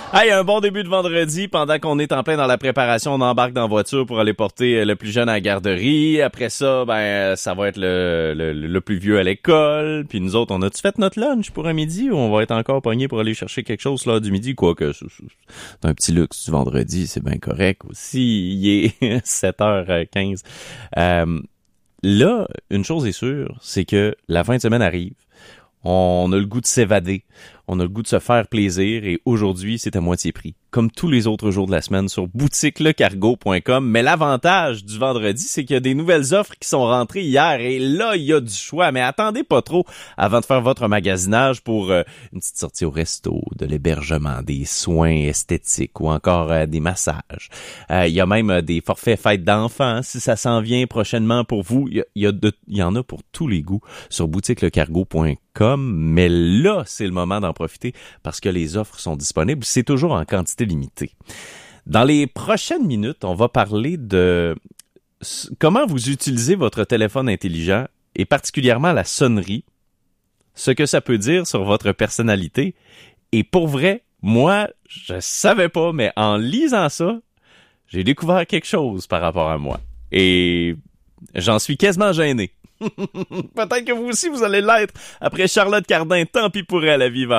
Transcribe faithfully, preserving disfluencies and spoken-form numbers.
Hey, un bon début de vendredi. Pendant qu'on est en plein dans la préparation, on embarque dans la voiture pour aller porter le plus jeune à la garderie. Après ça, ben ça va être le, le, le plus vieux à l'école. Puis nous autres, on a-tu fait notre lunch pour un midi ou on va être encore pognés pour aller chercher quelque chose là du midi? Quoique, c'est, c'est un petit luxe du vendredi, c'est bien correct aussi. Il est sept heures quinze. Euh, là, une chose est sûre, c'est que la fin de semaine arrive. On a le goût de s'évader. On a le goût de se faire plaisir et aujourd'hui, c'est à moitié prix. Comme tous les autres jours de la semaine sur boutique le cargo point com. Mais l'avantage du vendredi, c'est qu'il y a des nouvelles offres qui sont rentrées hier et là, il y a du choix. Mais attendez pas trop avant de faire votre magasinage pour euh, une petite sortie au resto, de l'hébergement, des soins esthétiques ou encore euh, des massages. Euh, il y a même euh, des forfaits fêtes d'enfants si ça s'en vient prochainement pour vous. Il y, a, il y, a de, il y en a pour tous les goûts sur boutique le cargo point com. Mais là, c'est le moment d'en profiter parce que les offres sont disponibles. C'est toujours en quantité limitée. Dans les prochaines minutes, on va parler de comment vous utilisez votre téléphone intelligent et particulièrement la sonnerie, ce que ça peut dire sur votre personnalité. Et pour vrai, moi, je savais pas, mais en lisant ça, j'ai découvert quelque chose par rapport à moi. Et j'en suis quasiment gêné. Peut-être que vous aussi, vous allez l'être. Après Charlotte Cardin, tant pis pour elle, à vivre.